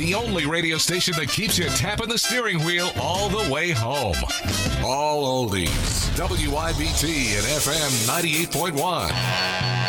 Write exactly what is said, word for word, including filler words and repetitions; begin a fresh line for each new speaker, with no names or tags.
the only radio station that keeps you tapping the steering wheel all the way home. All oldies. W I B T and F M ninety-eight point one.